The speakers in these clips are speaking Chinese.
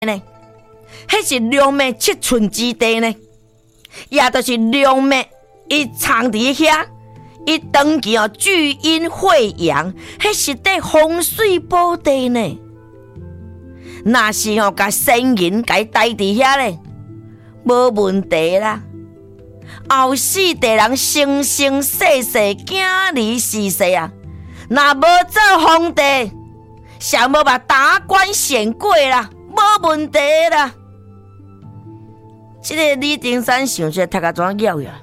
呢，迄是龙妹7寸之地呢，也就是龙妹伊藏伫遐，伊长期聚阴会阳，迄是块风水宝地呢。若是甲先人甲伊待伫遐咧，无问题啦。后世地人生生世世囝儿世世啊，若无做皇帝，上无把达官显贵啦，无问题啦。这个李丁山想出来，读甲怎咬呀？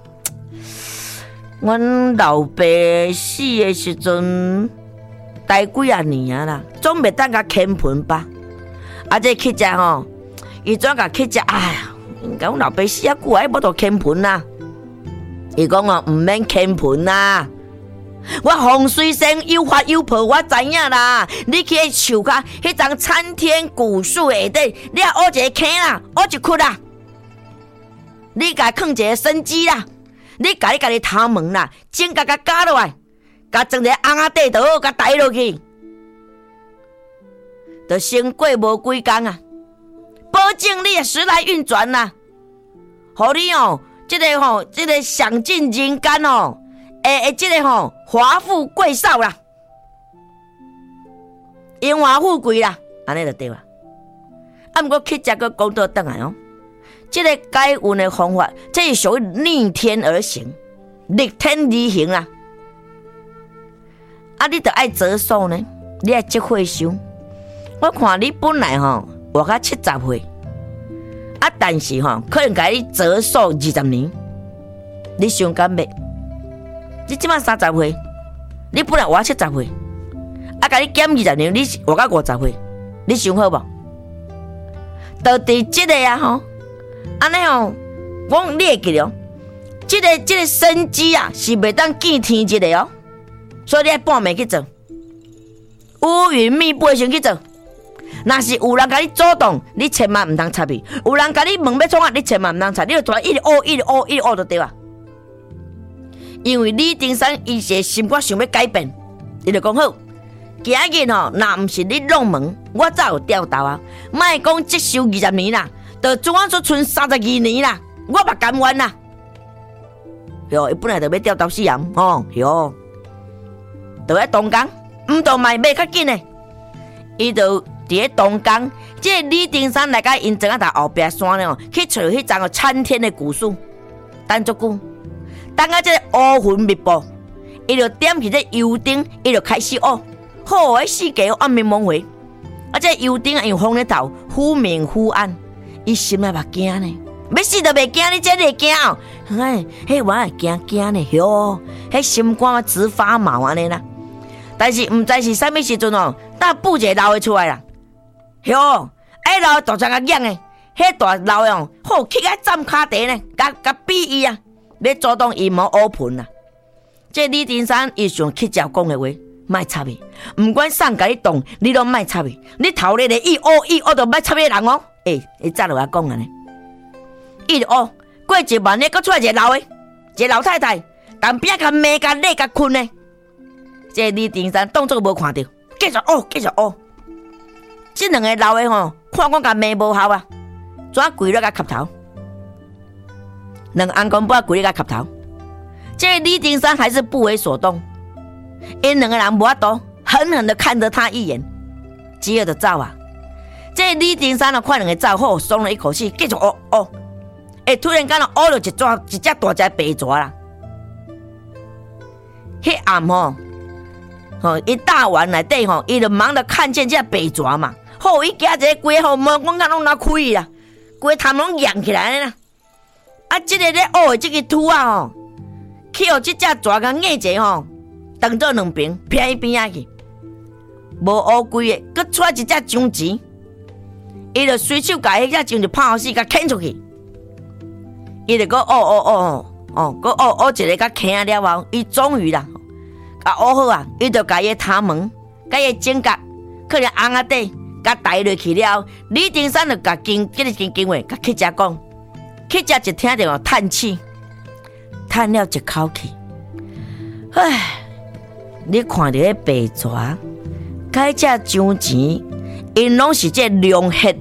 阮老爸死的时阵，待几啊年啊啦，总袂当甲牵盆吧？啊，这去食吼，伊怎甲去食？哎呀，阮老爸死啊久啊，无度牵盆啦。伊讲毋免牵盆啦。我风水先有法有破，我知影啦。你去迄树骹，迄张参天古树下底，你啊挖一个坑啦，挖一窟啦。你甲放一个生机啦，你家己头毛啦，整甲夹落来，甲装一个红仔底就好，甲抬落去，就先过无几工啊，保证你时来运转啦，互你这个享尽人间这个华富贵少啦，荣华富贵啦，安尼就对啦。啊，毋过去食个讲倒转来这个改运的方法，这是属于逆天而行，逆天而行啦。啊，你得爱择数呢，你爱积岁数。我看你本来活到70岁，啊，但是可能给你择数20年，你想敢袂？你即摆30岁，你本来活70岁，啊，给你减20年，你活到50岁，你想好无？到底这个安尼我你会记得这个生机啊，是袂当见天一个所以你爱半暝去做，乌云密布的时去做。若是有人甲你主动，你千万毋通插伊；有人甲你问要创啊，你千万毋通插，你就一直学，一直学，一直学就对啊。因为李丁山伊是心肝想要改变，伊就讲好，今日若毋是你弄门，我早有调头啊。莫讲积寿20年啦。就怎啊做剩32年啦，我嘛甘愿啦。哟，伊本来就要调到死人哟，就喺东港，毋就卖较紧的。伊就伫咧东港，这李丁山来甲因庄仔头后壁山咧去找迄张参天的古树，等足久，等啊这乌云密布，伊就点起这油灯，伊就开始学，好个世界暗暝蒙回，啊这油灯用风咧头，忽明忽暗。伊心内嘛惊呢，要死都袂惊，你这会惊迄我会惊呢，哟，迄心肝直发毛安尼啦。但是毋知是啥物时阵当补一个老的出来啦，哟，老的大只个痒的，迄大老的好起来站骹地呢，甲比伊啊，要主动阴谋乌盆啦。这李丁山伊想去照讲的话，莫插伊，毋管啥甲你动，你拢莫插伊，你头咧咧一学就莫插伊人伊早就我讲安尼，伊就过一晚咧，搁出来一个老的，一个老太太，当边甲骂甲累甲困呢。这李丁山当作无看到，继续学。这两个老的看我甲骂无效啊，怎跪落甲磕头？两个翁公婆跪落甲磕头。这李丁山还是不为所动，因两个人无法度，狠狠的看着他一眼，接着走啊。这李丁山看两个走好，松了一口气，继续学。突然间学了一只大只白蛇啦。迄暗一大晚内底伊就忙着看见这白蛇嘛。好，伊夹一个龟门我看拢拿开啦，龟头拢扬起来啦。啊，这个咧学的这个土啊去互这只蛇甲硬者当做两边偏一边仔去，无学规的，佮出一只姜钱。伊就随手把迄只钟就拍死，甲牵出去。伊就搁搁学一个甲牵了后，伊终于啦，甲学好啊，伊就甲伊头毛，甲伊指甲，可能红仔底，甲抬落去了后，李丁山就甲这个经话，甲去只讲，去只就听着叹气，叹了一口气，唉，你看着迄白蛇，甲迄只钟钱。因拢是这龙血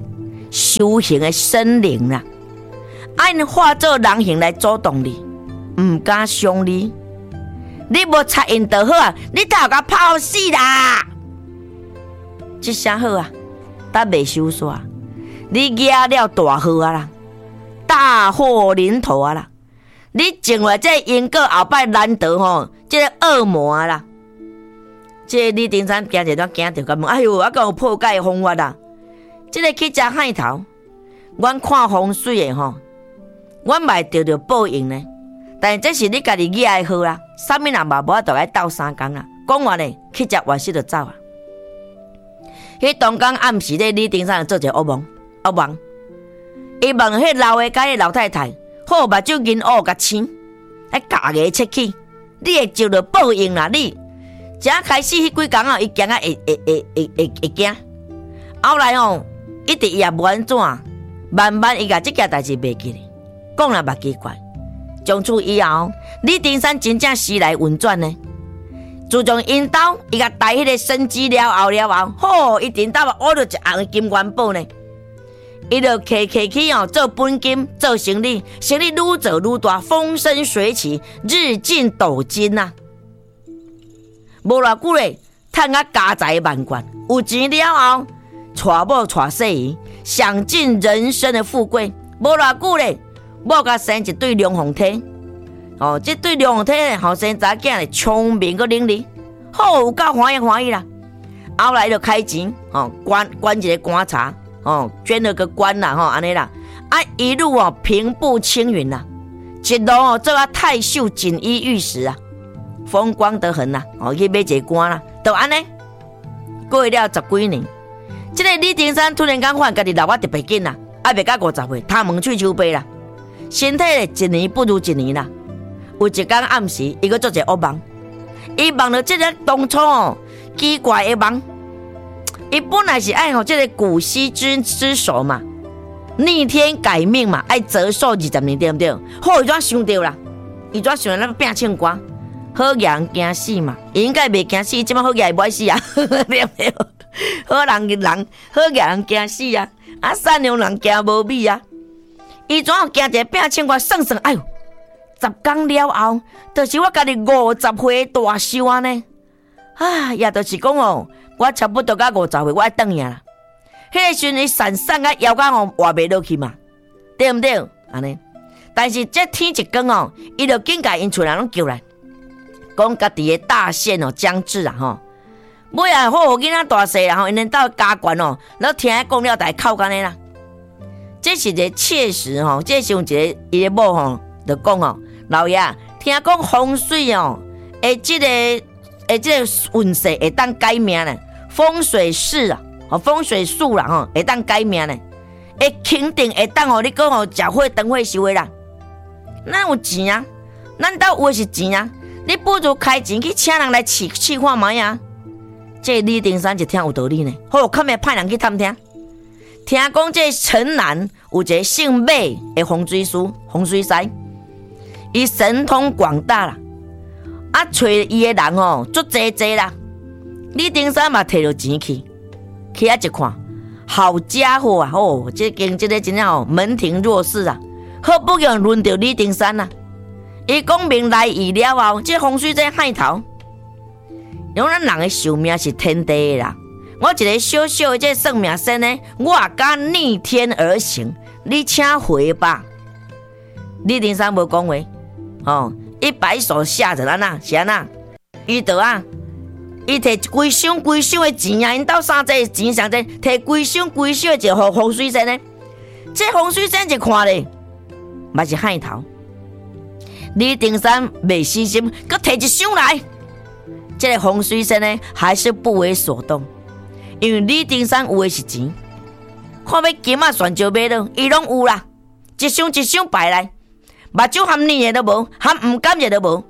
修行的生灵啦，因化作人形来阻挡你，唔敢伤你。你无插因就好啊，你头甲泡死啦！这啥好啊？达未收煞，你惹了大祸啊啦，大祸临头啊啦！你种下这因果后摆难得吼，这个恶魔啊啦！这李丁山惊一段惊着，甲问：哎哟，我敢有破解的方法啦？这个去食海头，阮看风水的吼，阮嘛得到报应呢。但这是你家己惹的好啦，啥物人嘛无法度来斗三工啦。讲完呢，去食完食就走啊。迄当天暗时咧，李丁山做一个噩梦，伊问迄老的甲迄老太太，好目睭银乌甲青，还假个切去，你会受到报应啦！你正开始迄几工啊，伊惊啊会惊，后来哦，一直伊也无安怎，慢慢伊甲即件代志袂记咧，讲了嘛奇怪。从此以后，李丁山真正时来运转呢。自从因兜伊甲带迄个生机了后，吼，伊顶兜嘛挖着一红的金元宝呢。伊就客去哦，做本金做生意，生意愈做愈大，风生水起，日进斗金呐。无偌久咧，趁啊家财万贯，有钱了后，娶某娶婿儿，享尽人生的富贵。无偌久咧。某甲生一对龙凤体，哦，这对龙凤体后生查囝咧聪明个伶俐，好有够欢喜啦。后来就开钱，哦，管一个官差，哦，捐了个官啦，吼，安尼啦，啊，一路哦平步青云啦，一路哦做啊太守锦衣玉食啊，风光得很啦，哦，去买一个官啦，就安尼过了10几年，这个李丁山突然间发现家己老啊特别紧啦，还袂到50岁，头毛喙手背啦。身体咧一年不如一年啦。有一天暗时，伊阁做一个噩梦，伊梦到这个当初奇怪的梦。伊本来是爱这个古稀之手嘛，逆天改命嘛，爱折寿20年，对不对？好，伊怎想到啦？伊怎想到那变庆官？好人惊死嘛，伊应该袂惊死，即摆好人袂死啊，对不对？好人惊死啊，啊善良人惊无美啊。伊怎样惊一个变庆官算，哎呦，10天了后，就是我家己50岁大寿啊呢！啊，也就是讲哦，我差不多到50岁，我爱转去啦。迄个时阵，伊散啊腰杆哦活袂落去嘛，对不对？安尼，但是这天一光哦，伊就紧甲因厝人拢叫来，讲家己的大限哦将至啊吼。尾啊好囡仔大细啦吼，因恁兜家眷哦，然后听讲了，大哭干呢啦。这是一个切实吼，这是有一个伊的某吼，就讲吼，老爷听讲风水哦，这个运势会当改命呢，风水势啊，风水术啦吼，会当改命呢，会肯定会当吼，你讲吼食火灯火收的啦，咱有钱啊，咱兜有的是钱啊，你不如开钱去请人来试看卖啊。这李丁山一听有道理呢，好，看咪派人去探听。听讲这城南有一个姓马的风水师、风水师，伊神通广大啦，啊，找伊的人哦，足济啦。李丁山嘛摕着钱去啊一看，好家伙啊！哦，这个真正哦门庭若市啊，好不容易轮到李丁山啦。伊讲明来意了后，这风水在海头，因为咱人的寿命是天地的啦。我一个小小的这算命先呢，我敢逆天而行，你请回吧。李丁山无讲话，哦，一摆手下着咱呐，是安那？伊倒啊，伊摕规箱的钱啊，因兜三只钱上济，摕规箱的一个风水先呢。这风水先一看咧，嘛是海头。李丁山未死心，佮摕一箱来。这个风水先呢，还是不为所动。因为李丁山有的是钱，看要金啊选就买了，伊拢有啦，一箱摆来，目睭含腻的都无，含唔甘的都无。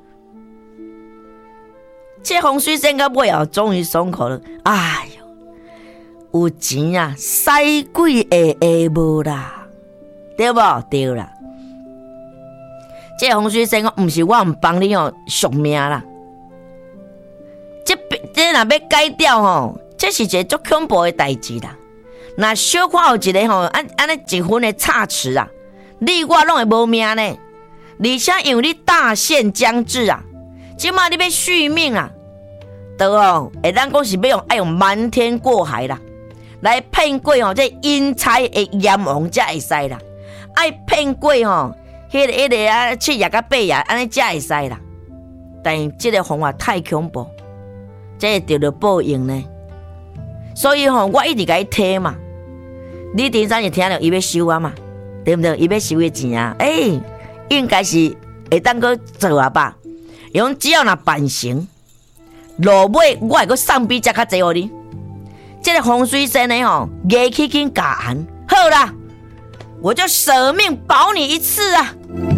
这风水先到尾后终于松口了，哎呦，有钱啊，使鬼下无啦，对不？对啦。这风水先讲，唔是我唔帮你哦续命啦，这若要改掉吼。这是一个足恐怖的代志啦！ 那小看有一个吼，安尼一分的差池啊，你我拢会无命呢。而且因为你大限将至啊，即马你要续命啊，都哦，会当讲是要用瞒天过海啦，来骗过吼这阴差的阎王才会使啦，爱骗过吼，迄个啊7夜甲8夜安尼才会使啦。但这个方法太恐怖，这会得到报应呢。所以吼，我一直甲伊提嘛。李丁山就听到伊要收啊嘛，对不对？伊要收的钱啊，应该是会当去做啊吧。伊讲只要若办成，落尾我会去送比这较济互你。这个风水先生吼，硬起紧教案，好啦，我就舍命保你一次啊。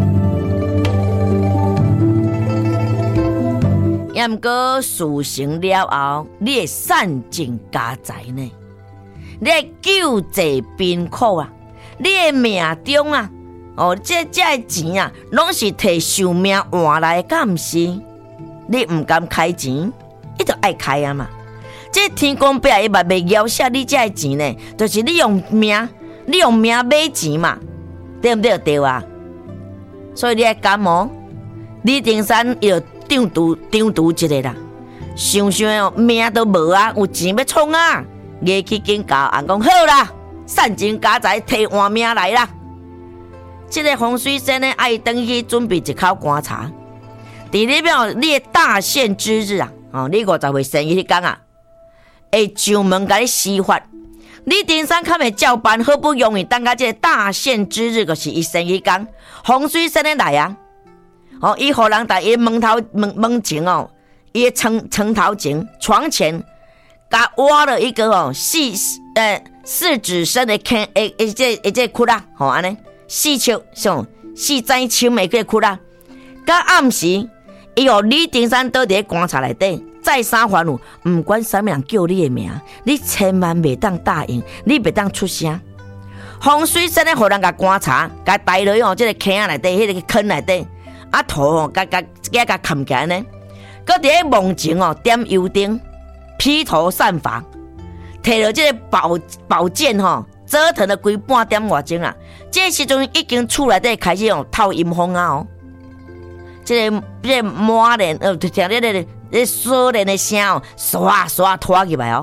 也毋过事成了后，你会散尽家财呢。你会救济贫苦啊！你的命中啊，这的钱啊，拢是摕寿命换来的，敢毋是？你毋敢开钱，伊就爱开啊嘛。这天公伯伊嘛袂咬下你这的钱呢，就是你用命买钱嘛，对不对？对啊。所以你爱感冒，李丁山又张图一个啦，想想命都无啊，有钱要创啊！硬去警告，人讲好啦，散尽家财，摕换命来啦。这个风水先生爱登去准备一口棺茶，伫里边你的大限之日啊，你50岁生日迄天啊，会上门甲你施法。你丁山较袂照办，好不容易等到这个大限之日，就是伊生日天，风水先生来啊，伊互人在伊门前伊的床头前、床前。甲挖了一个四指深的坑，这窟啦，安尼四尺上4指深的个窟啦。甲暗时，伊李丁山倒伫棺材内底，再三烦恼，不管啥物人叫你的名，你千万袂当答应，你袂当出声。风水先生互人甲棺材，甲带落这个坑内底，迄个坑内底，啊土甲砍起来呢，搁伫咧梦前点油灯。披头散发，摕着这个宝剑折腾了规半点外钟啊！这时阵已经厝内底开始透阴风啊！这个满脸听这个锁链的声刷刷拖起来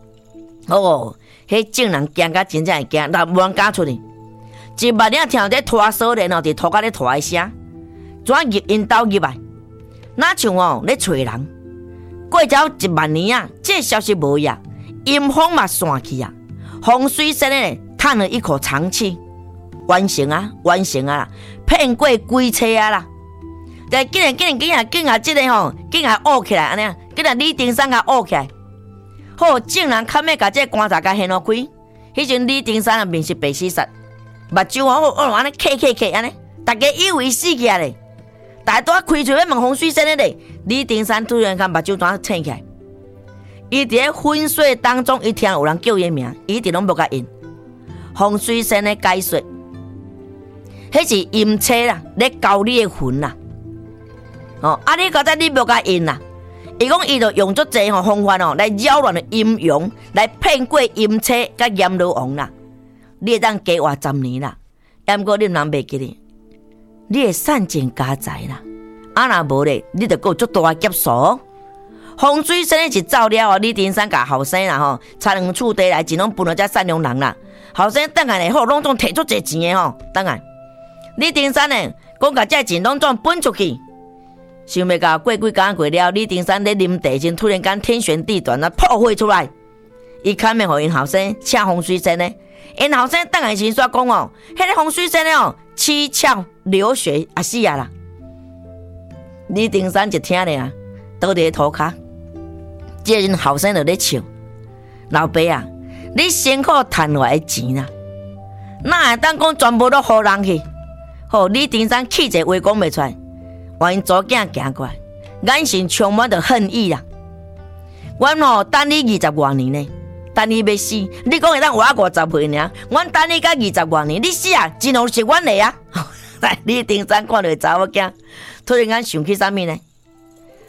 迄众人惊甲真正会惊，但无人敢出去。一万领听到这拖锁链伫拖甲咧拖的声，怎入因兜入来？哪像咧找人？过了1万年啊，这消息无呀，阴风嘛散去啊，风水先生叹了一口长气，完成啊啦，骗过规车啊啦，但竟然这个竟然乌起来安尼，竟然李丁山甲乌起来，好，竟然较要甲这棺材甲掀落开，迄阵李丁山面是白死煞，目睭安尼开安尼，大家以为死去啊咧。大家开嘴要问风水先生咧，李丁山突然间目睭单醒起来，伊伫咧昏睡当中，伊听有人叫伊名，伊一直拢无甲应。风水先生解说，迄是阴车啦，咧交你的魂啦。你刚才你无甲应啦，伊讲伊就用足济方法来扰乱了阴阳，来骗过阴车甲阎罗王啦。你会当加活10年啦，毋过你人袂记哩。你会散尽家财啦，若无咧，你就有足大劫数。风水先生是走了李丁山甲后生啦差两厝地来钱拢分了遮善良人啦。后生等下咧好，拢总摕足济钱的等下。李丁山咧讲甲遮钱拢总分出去，想要甲过几工过了，李丁山咧啉茶前突然间天旋地转破火出来，伊看面互因后生请风水先生，因后生等下时煞讲迄个风水先生七窍流血啊死啊啦！李丁山一听咧倒伫涂骹，这阵后生就咧笑，老爸啊，你辛苦赚来的钱啊，哪会当讲全部都互人去？好，李丁山气者话讲袂出来，往因左囝行过来，眼神充满着恨意啦。阮等你20多年呢。等你要死，你讲会当活50岁尔，阮等你到20多年，你死啊，真好是阮的啊！李丁山看到查某囝，突然间想起啥物呢？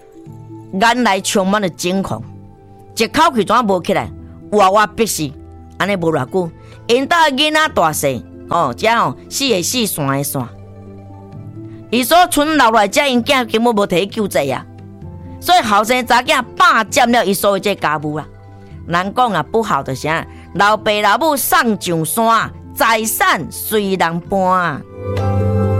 眼内充满了惊恐，一口气怎无起来？哇哇逼死！ 安尼无偌久，因家囡仔大细遮死的死，散的散。伊所存留来，遮因囝根本无摕去救济啊，所以后生查囝霸占了伊所有这家务啊。人讲啊，不好的啥，老爸老母送上山，财产随人搬啊。